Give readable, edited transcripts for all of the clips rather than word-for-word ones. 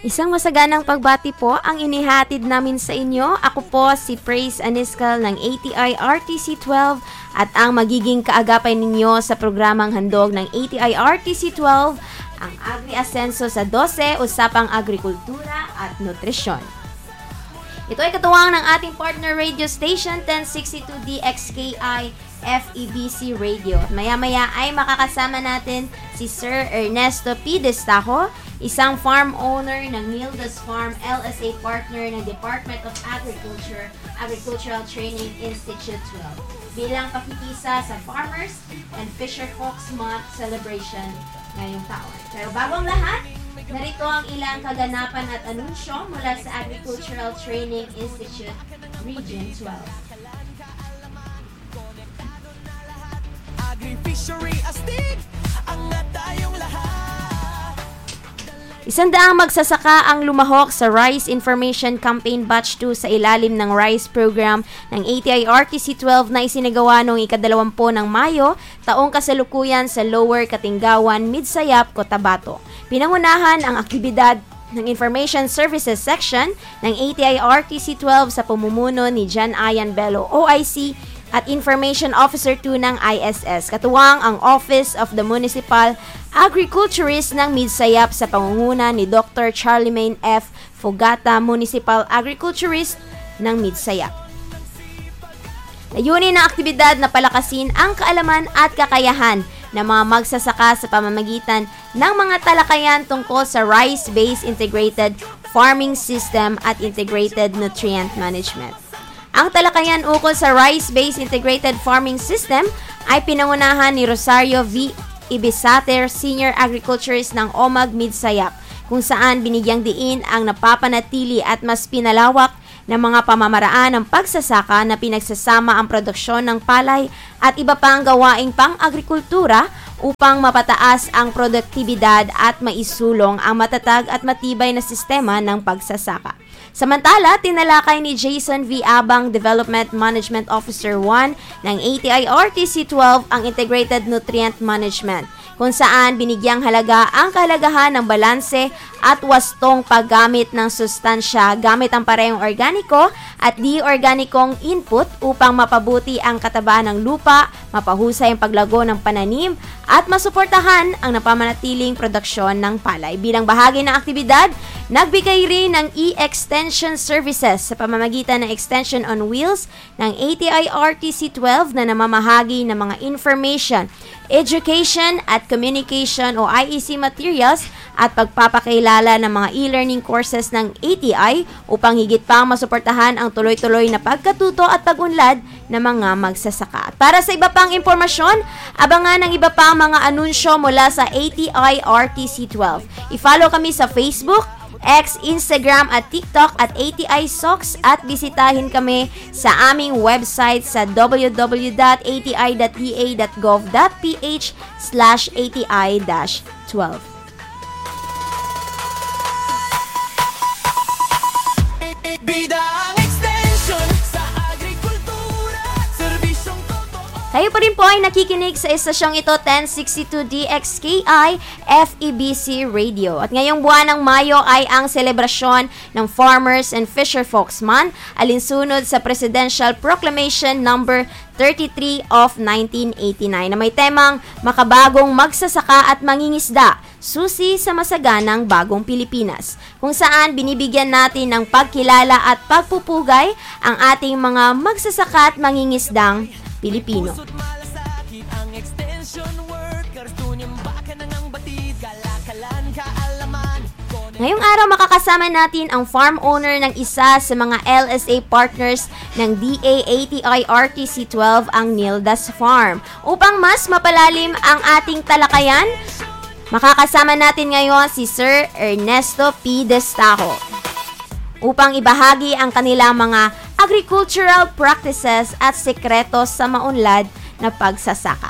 Isang masaganang pagbati po ang inihatid namin sa inyo. Ako po si Praise Aniscal ng ATI RTC 12 at ang magiging kaagapay ninyo sa programang handog ng ATI RTC 12, ang Agri-Asenso sa 12, Usapang Agrikultura at Nutrisyon. Ito ay katuwang ng ating partner radio station 1062 DXKI FEBC Radio. At maya-maya ay makakasama natin si Sir Ernesto P. Destajo, isang farm owner ng Nildas Farm LSA partner ng Department of Agriculture, Agricultural Training Institute 12, bilang pakikisa sa Farmers and Fisher Folks Month celebration ngayong taon. Pero bago ang lahat, narito ang ilang kaganapan at anunsyo mula sa Agricultural Training Institute Region 12. Agri-fishery astig, angat tayong lahat. 100 magsasaka ang lumahok sa Rice Information Campaign Batch 2 sa ilalim ng Rice Program ng ATI RTC 12 na isinagawa noong 20 ng Mayo, taong kasalukuyan sa Lower Katinggawan, Midsayap, Cotabato. Pinangunahan ang aktibidad ng Information Services Section ng ATI RTC 12 sa pamumuno ni John Ian Bello, OIC, at Information Officer 2 ng ISS. Katuwang ang Office of the Municipal Agriculturist ng Midsayap sa pangunguna ni Dr. Charlemagne F. Fogata, Municipal Agriculturist ng Midsayap. Layunin ng aktibidad na palakasin ang kaalaman at kakayahan ng mga magsasaka sa pamamagitan ng mga talakayan tungkol sa rice-based integrated farming system at integrated nutrient management. Ang talakayan ukol sa rice-based integrated farming system ay pinangunahan ni Rosario V. Ibisater, Senior Agriculturist ng OMAG Midsayap, kung saan binigyang diin ang napapanatili at mas pinalawak na mga pamamaraan ng pagsasaka na pinagsasama ang produksyon ng palay at iba pang gawaing pang-agrikultura upang mapataas ang produktibidad at maisulong ang matatag at matibay na sistema ng pagsasaka. Samantala, tinalakay ni Jason V. Abang, Development Management Officer 1 ng ATI RTC 12 ang Integrated Nutrient Management, kung saan binigyang halaga ang kahalagahan ng balanse at wastong paggamit ng sustansya gamit ang parehong organiko at di-organikong input upang mapabuti ang katabaan ng lupa, mapahusay ang paglago ng pananim, at masuportahan ang napamanatiling produksyon ng palay. Bilang bahagi ng aktibidad, nagbigay rin ng e-extension services sa pamamagitan ng Extension on Wheels ng ATI RTC 12 na namamahagi ng mga information, education at communication o IEC materials at pagpapakilala ng mga e-learning courses ng ATI upang higit pang masuportahan ang tuloy-tuloy na pagkatuto at pag-unlad ng mga magsasaka. At para sa iba pang impormasyon, abangan ang iba pang mga anunsyo mula sa ATI RTC 12. I-follow kami sa Facebook, X, Instagram at TikTok at ATI SOCS at bisitahin kami sa aming website sa www.ati.gov.ph/ATI-12. Kayo pa rin po ay nakikinig sa estasyong ito, 1062 DXKI FEBC Radio. At ngayong buwan ng Mayo ay ang selebrasyon ng Farmers and Fisher Folks Month, alinsunod sa Presidential Proclamation number 33 of 1989 na may temang makabagong magsasaka at mangingisda, susi sa masaganang bagong Pilipinas, kung saan binibigyan natin ng pagkilala at pagpupugay ang ating mga magsasaka at mangingisdang Pilipino. Ngayong araw makakasama natin ang farm owner ng isa sa mga LSA partners ng DA-ATI RTC 12, ang Nildas Farm. Upang mas mapalalim ang ating talakayan, makakasama natin ngayon si Sir Ernesto P. Destajo upang ibahagi ang kanilang mga agricultural practices at sekretos sa maunlad na pagsasaka.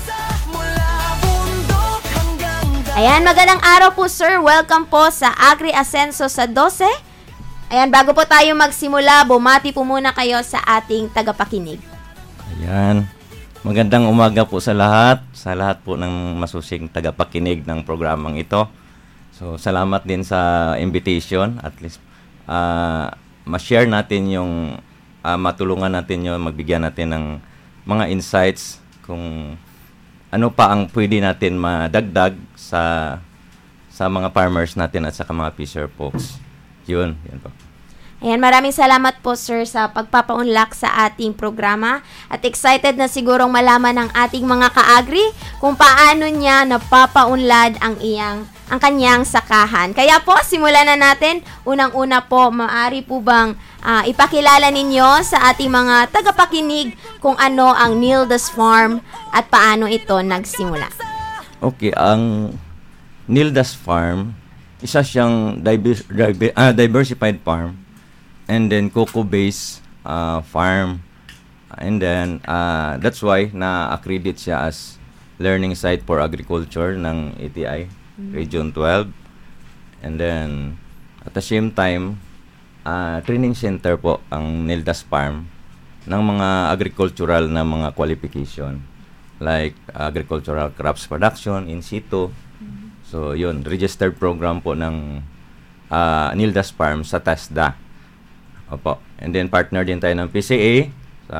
Ayan, magandang araw po sir. Welcome po sa Agri-Asenso sa 12. Ayan, bago po tayo magsimula, bumati po muna kayo sa ating tagapakinig. Ayan, magandang umaga po sa lahat po ng masusing tagapakinig ng programang ito. So, salamat din sa invitation. At least, ma-share natin yung, matulungan natin yung, magbigyan natin ng mga insights kung ano pa ang pwede natin madagdag sa mga farmers natin at sa mga fisher folks. Yun po. Ayan, maraming salamat po sir sa pagpapaunlak sa ating programa at excited na sigurong malaman ng ating mga ka-agri kung paano niya napapaunlad ang kanyang sakahan. Kaya po, simulan na natin. Unang-una po, maaari po bang ipakilala ninyo sa ating mga tagapakinig kung ano ang Nilda's Farm at paano ito nagsimula? Okay, ang Nilda's Farm, isa siyang diversified farm. And then cocoa-based farm. And then that's why na-accredit siya as learning site for agriculture ng ATI Region 12. And then at the same time training center po ang Nilda's Farm ng mga agricultural na mga qualification like agricultural crops production in situ. So yun, registered program po ng Nilda's Farm sa TESDA. Opo. And then partner din tayo ng PCA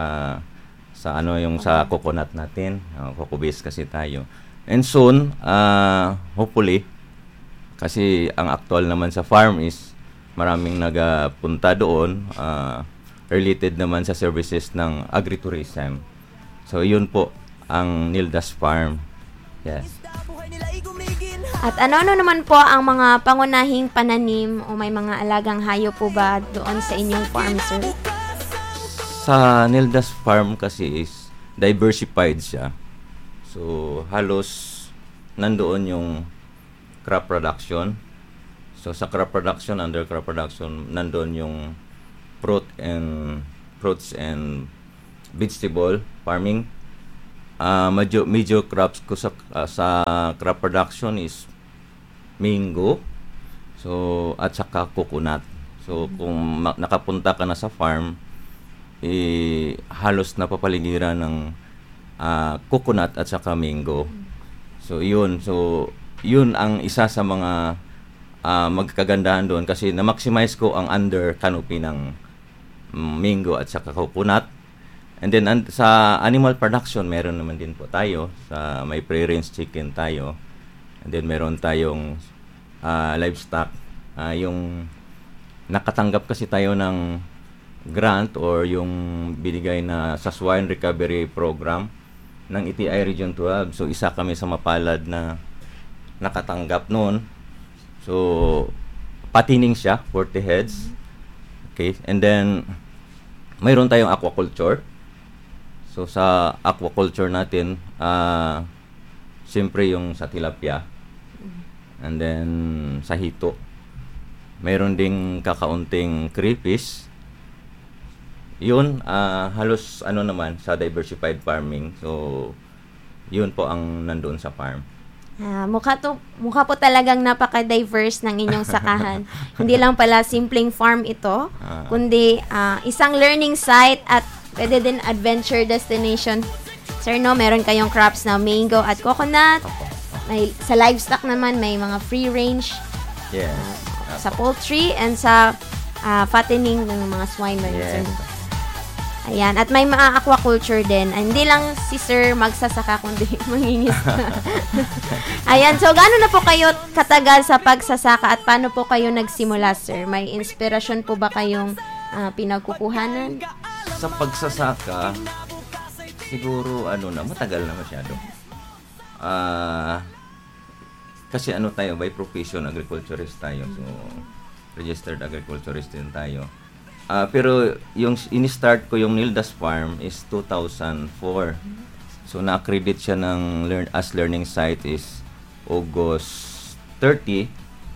sa coconut natin. Cocoa based kasi tayo. And soon, hopefully, kasi ang actual naman sa farm is maraming nagapunta doon related naman sa services ng agritourism. So yun po ang Nilda's Farm. Yes. At ano naman po ang mga pangunahing pananim o may mga alagang hayop po ba doon sa inyong farm, sir? Sa Nilda's Farm kasi is diversified siya. So, halos nandoon yung crop production. So, sa crop production, under crop production, nandoon yung fruits and vegetable farming. Major crops ko sa crop production is mango, so at saka coconut. So kung nakapunta ka na sa farm, halos napapaligiran ng coconut at saka mango. So yun ang isa sa mga magkagandahan doon kasi na-maximize ko ang under canopy ng mango at saka coconut. And then sa animal production, meron naman din po tayo. May free-range chicken tayo. And then meron tayong livestock. Yung nakatanggap kasi tayo ng grant or yung binigay na sa swine recovery program ng ATI Region 12. So isa kami sa mapalad na nakatanggap noon. So patining siya, 40 heads. Okay. And then mayroon tayong aquaculture. So sa aquaculture natin, siyempre yung sa tilapia. And then sa hito. Mayroon ding kakaunting crayfish. Yun, halos naman sa diversified farming. So yun po ang nandoon sa farm. Mukha po talagang napaka-diverse ng inyong sakahan. Hindi lang pala simpleng farm ito, kundi isang learning site at pwede din adventure destination. Sir, no, meron kayong crops na mango at coconut. May, sa livestock naman, may mga free range. Yes. Sa poultry and sa fattening ng mga swine. Yes. Ayan. At may mga aquaculture din. Hindi lang si Sir magsasaka, kundi mangingis. Ayan. So, gaano na po kayo katagal sa pagsasaka at paano po kayo nagsimula, Sir? May inspirasyon po ba kayong pinagkukuhanan? Sa pagsasaka, siguro matagal na masyado. Kasi tayo, by profession, agriculturist tayo. So, registered agriculturist din tayo. Pero yung in-start ko yung Nilda's Farm is 2004. So, na-accredit siya ng as learning site is August 30,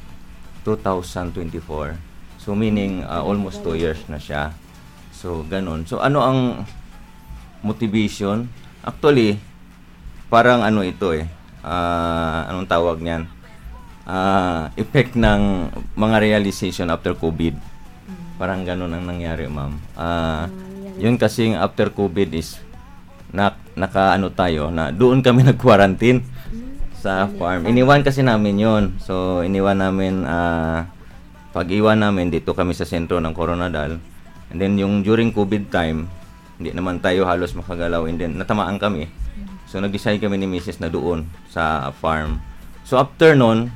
2024. So, meaning almost 2 years na siya. So, ganun. So, ano ang motivation? Actually, parang ito anong tawag niyan? Effect ng mga realization after COVID. Parang ganun ang nangyari, ma'am. Yun kasing after COVID is tayo na doon kami nag-quarantine. sa farm. Iniwan kasi namin yon. So, iniwan namin, pag-iwan namin, dito kami sa sentro ng Coronadal. And then, yung during COVID time, hindi naman tayo halos makagalaw. And then, natamaan kami. So, nag-decide kami ni Mrs. na doon sa farm. So, after nun,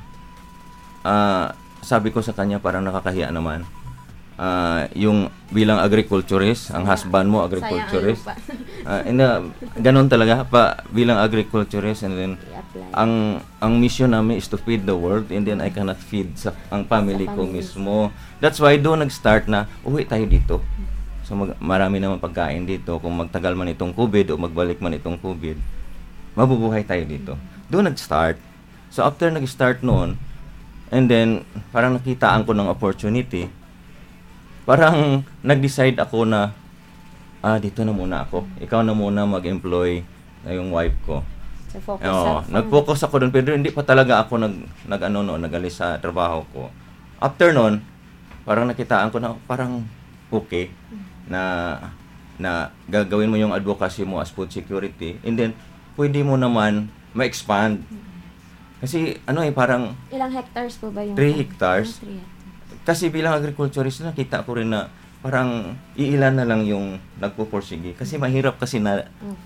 sabi ko sa kanya, parang nakakahiya naman. Yung bilang agriculturist, ang husband mo agriculturist. Ganun talaga bilang agriculturist, and then ang mission namin is to feed the world, and then I cannot feed ang family ko mismo. That's why doon nag-start na uwi tayo dito. So marami naman pagkain dito. Kung magtagal man itong COVID o magbalik man itong COVID, mabubuhay tayo dito. Doon nag-start. So after nag-start noon, and then parang nakitaan ko ng opportunity. Parang nag-decide ako na dito na muna ako. Ikaw na muna mag-employ na yung wife ko. So focus nag-focus ako doon, pero hindi pa talaga ako nag-alis sa trabaho ko. After noon, parang nakitaan ko na parang okay na gagawin mo yung advocacy mo as food security, and then pwede mo naman ma-expand. Kasi parang ilang hectares po ba yung 3 hectares. 3 hectares. Kasi bilang agriculturist, nakita ko rin na parang iilan na lang yung nagpupursige. Kasi mahirap kasi na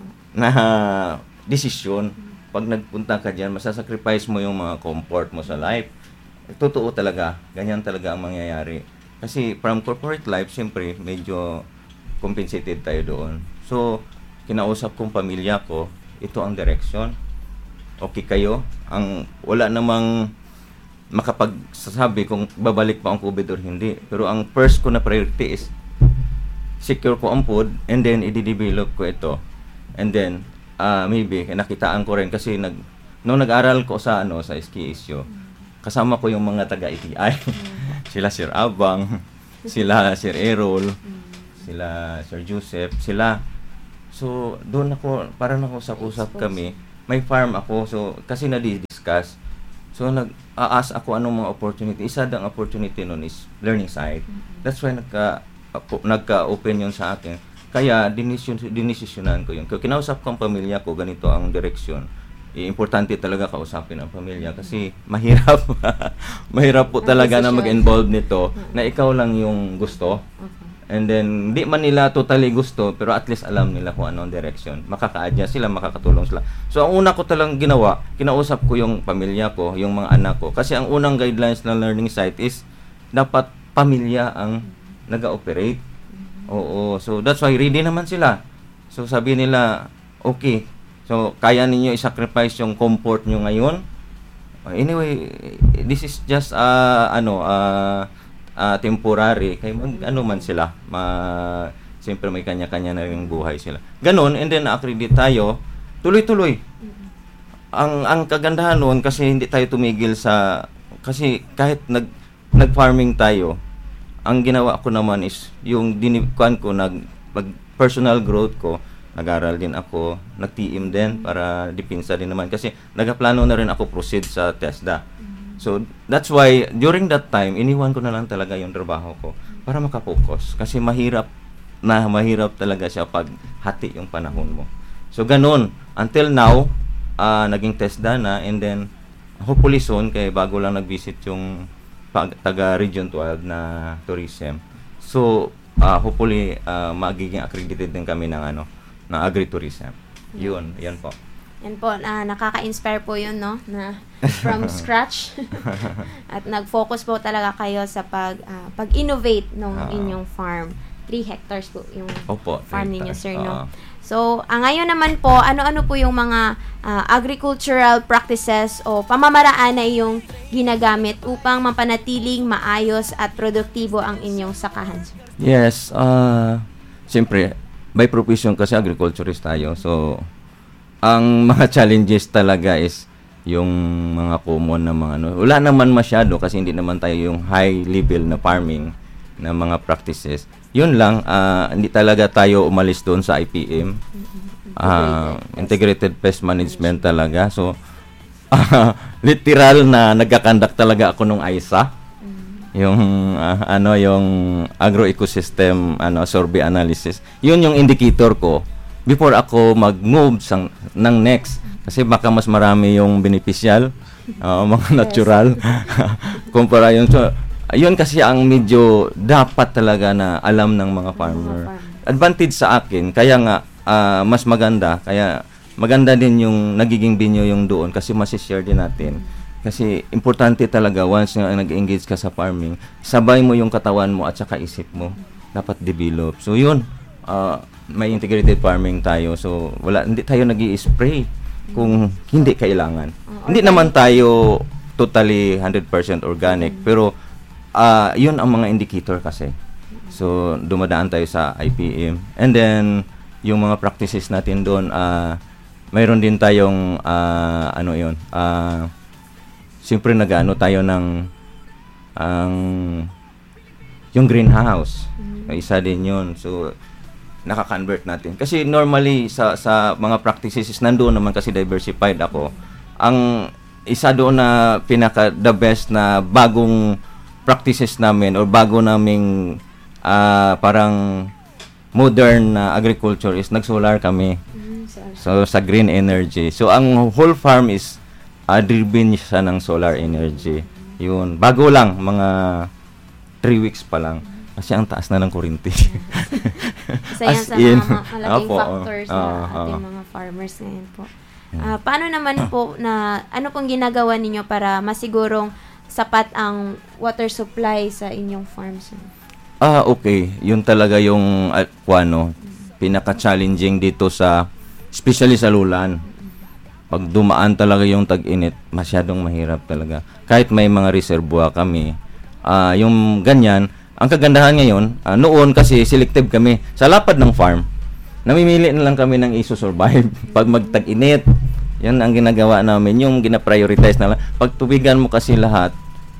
desisyon. Pag nagpunta ka dyan, masasacrifice mo yung mga comfort mo sa life. Totoo talaga. Ganyan talaga ang mangyayari. Kasi from corporate life, siyempre, medyo compensated tayo doon. So, kinausap kong pamilya ko, ito ang direction. Okay kayo? Wala namang makapagsasabi kung babalik pa ang COVID or hindi. Pero ang first ko na priority is secure ko ang food, and then i-develop ko ito. And then maybe nakitaan ko rin kasi nung nag-aral ko sa SKSU, kasama ko yung mga taga-ETI. Sila Sir Abang, sila Sir Errol, sila Sir Joseph, sila. So doon ako, parang usap-usap kami. May farm ako, so kasi na-discuss. So nag-aas ako anong mga opportunity. Isa ang opportunity nun is learning side. That's why nagka-open yun sa akin. Kaya dinisisyonan ko yun. Kaya kinausap ko ang pamilya ko, ganito ang direksyon. Importante talaga kausapin ang pamilya kasi mahirap. Mahirap po talaga na mag-involve nito na ikaw lang yung gusto. And then, hindi man nila totally gusto, pero at least alam nila kung anong direction. Makaka-adjust sila, makakatulong sila. So, ang una ko talang ginawa, kinausap ko yung pamilya ko, yung mga anak ko. Kasi ang unang guidelines ng learning site is, dapat pamilya ang nag-ooperate. Oo. So, that's why ready naman sila. So, sabi nila, okay. So, kaya ninyo i-sacrifice yung comfort nyo ngayon. Anyway, this is just, temporary, kaya man sila, siyempre may kanya-kanya na rin buhay sila. Ganon, and then na-accredit tayo, tuloy-tuloy. Ang kagandahan noon kasi hindi tayo tumigil kasi kahit nag-farming tayo, ang ginawa ko naman is, yung dinikuan ko, personal growth ko, nag-aral din ako, nag-TM din para dipinsa din naman. Kasi nagaplano na rin ako proceed sa TESDA. So, that's why, during that time, iniwan ko na lang talaga yung trabaho ko para makapokus. Kasi mahirap talaga siya pag hati yung panahon mo. So, ganun. Until now, naging TESDA na, and then, hopefully soon, kaya bago lang nag-visit yung taga-Region 12 na tourism. So, hopefully, magiging accredited din kami ng agritourism. Yun, yan po. Yan po, nakaka-inspire po yun, no? Na from scratch. At nag-focus po talaga kayo sa pag-innovate ng inyong farm. 3 hectares po yung farm ninyo, sir, no? So, ngayon naman po, ano-ano po yung mga agricultural practices o pamamaraan na yung ginagamit upang mapanatiling maayos at produktibo ang inyong sakahan, sir? Yes, siyempre, by profession kasi agriculturist tayo. So, ang mga challenges talaga is yung mga common na mga wala naman masyado kasi hindi naman tayo yung high level na farming na mga practices. Yun lang, hindi talaga tayo umalis doon sa IPM. Integrated Pest Management talaga. So, literal na nagkakandak talaga ako nung ISA. Yung yung agroecosystem survey analysis. Yun yung indicator ko before ako mag-move ng next. Kasi baka mas marami yung beneficial, mga natural, kumpara yun. So, yun kasi ang medyo dapat talaga na alam ng mga farmer. Advantage sa akin, kaya nga mas maganda, kaya maganda din yung nagiging binyo yung doon kasi masishare din natin. Kasi importante talaga once nga nag-engage ka sa farming, sabay mo yung katawan mo at saka isip mo. Dapat develop. So yun, may integrated farming tayo. So hindi tayo nag-i-spray kung hindi kailangan. Hindi naman tayo totally 100% organic, pero yun ang mga indicator kasi. So dumadaan tayo sa IPM. And then yung mga practices natin doon, mayroon din tayong siyempre nag-ano tayo ng yung greenhouse. Isa din yun. So naka-convert natin. Kasi normally sa mga practices nandoon naman kasi diversified ako. Ang isa doon na the best na bagong practices namin or bago naming parang modern na agriculture is nag-solar kami. So sa green energy. So ang whole farm is driven siya ng solar energy. Yun. Bago lang, mga 3 weeks pa lang. Kasi ang taas na ng kuryente. Isa yan sa mga malaking factors sa ating mga farmers ngayon po. Paano naman po ano pong ginagawa ninyo para masigurong sapat ang water supply sa inyong farms? Okay. Yun talaga yung pinaka-challenging dito especially sa Lulan. Pag dumaan talaga yung tag-init, masyadong mahirap talaga. Kahit may mga reservoir kami, yung ganyan, ang kagandahan ngayon, noon kasi selective kami sa lapad ng farm. Namimili na lang kami ng iso-survive pag magtag-init. Yan ang ginagawa namin, yung gina-prioritize na lang. Pag tubigan mo kasi lahat,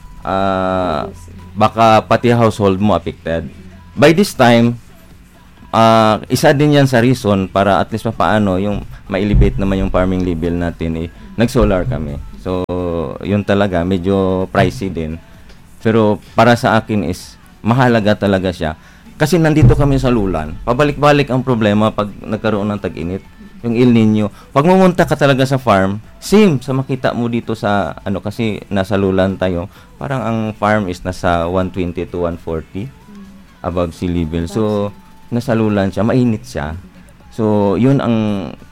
baka pati household mo affected. By this time, isa din yan sa reason para at least paano yung ma-elevate naman yung farming level natin, nag-solar kami. So, yun talaga, medyo pricey din. Pero para sa akin is, mahalaga talaga siya. Kasi nandito kami sa Lulan, pabalik-balik ang problema pag nagkaroon ng tag-init. Yung El Nino. Pag mumunta ka talaga sa farm, same sa makita mo dito sa, kasi nasa Lulan tayo, parang ang farm is nasa 120 to 140 above sea level. So, nasa Lulan siya, mainit siya. So, yun ang